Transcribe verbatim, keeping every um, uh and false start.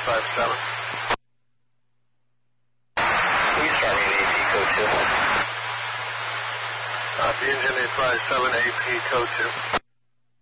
five seven. East Army A P code two. Copy, engine eight five seven A P code two.